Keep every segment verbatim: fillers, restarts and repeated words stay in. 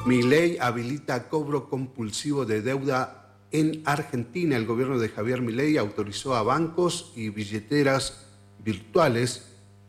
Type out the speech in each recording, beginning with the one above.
Milei habilita cobro compulsivo de deuda en Argentina. El gobierno de Javier Milei autorizó a bancos y billeteras virtuales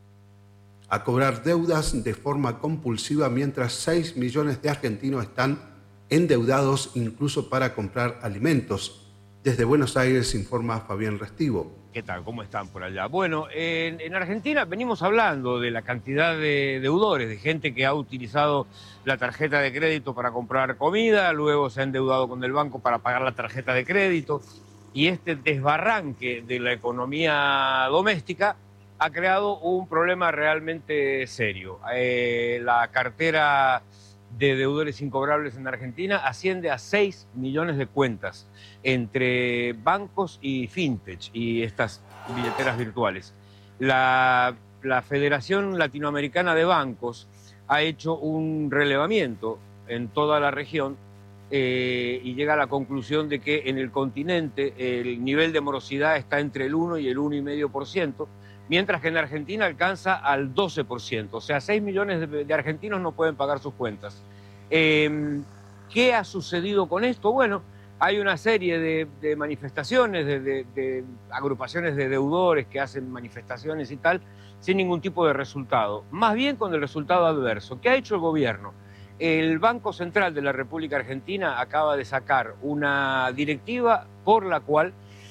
a cobrar deudas de forma compulsiva, mientras seis millones de argentinos están endeudados incluso para comprar alimentos. Desde Buenos Aires informa Fabián Restivo. ¿Qué tal? ¿Cómo están por allá? Bueno, en, en Argentina venimos hablando de la cantidad de deudores, de gente que ha utilizado la tarjeta de crédito para comprar comida, luego se ha endeudado con el banco para pagar la tarjeta de crédito, y este desbarranque de la economía doméstica ha creado un problema realmente serio. Eh, la cartera de deudores incobrables en Argentina asciende a seis millones de cuentas entre bancos y fintech y estas billeteras virtuales. La, la Federación Latinoamericana de Bancos ha hecho un relevamiento en toda la región eh, y llega a la conclusión de que en el continente el nivel de morosidad está entre el uno y el uno coma cinco por ciento, mientras que en Argentina alcanza al doce por ciento. O sea, seis millones de, de argentinos no pueden pagar sus cuentas. Eh, ¿Qué ha sucedido con esto? Bueno, hay una serie de, de manifestaciones, de, de, de agrupaciones de deudores que hacen manifestaciones y tal, sin ningún tipo de resultado. Más bien con el resultado adverso. ¿Qué ha hecho el gobierno? El Banco Central de la República Argentina acaba de sacar una directiva por la cual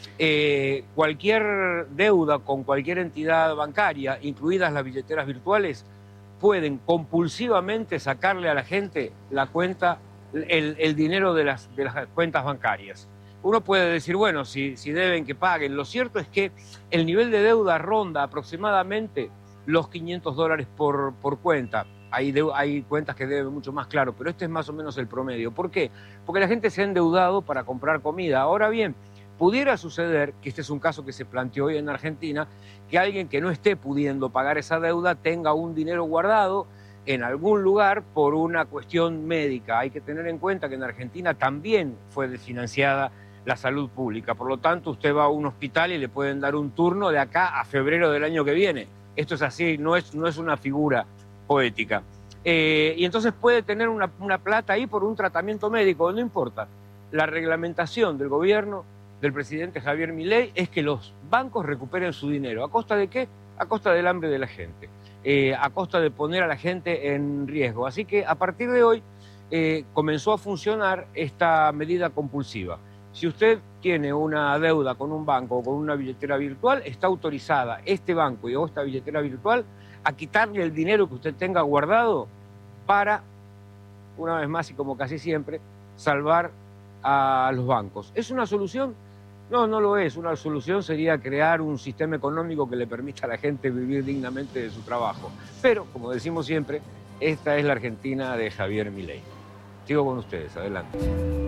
Eh, cualquier deuda con cualquier entidad bancaria, incluidas las billeteras virtuales, pueden compulsivamente sacarle a la gente la cuenta, el, el dinero de las, de las cuentas bancarias. Uno puede decir, bueno, si, si deben que paguen. Lo cierto es que el nivel de deuda ronda aproximadamente los quinientos dólares por, por cuenta. Hay, de, hay cuentas que deben mucho más, claro, pero este es más o menos el promedio. ¿Por qué? Porque la gente se ha endeudado para comprar comida. Ahora bien, pudiera suceder, que este es un caso que se planteó hoy en Argentina, que alguien que no esté pudiendo pagar esa deuda tenga un dinero guardado en algún lugar por una cuestión médica. Hay que tener en cuenta que en Argentina también fue desfinanciada la salud pública. Por lo tanto, usted va a un hospital y le pueden dar un turno de acá a febrero del año que viene. Esto es así, no es, no es una figura poética. Eh, y entonces puede tener una, una plata ahí por un tratamiento médico, no importa. La reglamentación del gobierno del presidente Javier Milei es que los bancos recuperen su dinero. ¿A costa de qué? A costa del hambre de la gente, eh, a costa de poner a la gente en riesgo. Así que a partir de hoy eh, comenzó a funcionar esta medida compulsiva. Si usted tiene una deuda con un banco o con una billetera virtual, está autorizada este banco y o esta billetera virtual a quitarle el dinero que usted tenga guardado para, una vez más y como casi siempre, salvar a los bancos. ¿Es una solución? No, no lo es. Una solución sería crear un sistema económico que le permita a la gente vivir dignamente de su trabajo. Pero, como decimos siempre, esta es la Argentina de Javier Milei. Sigo con ustedes, adelante.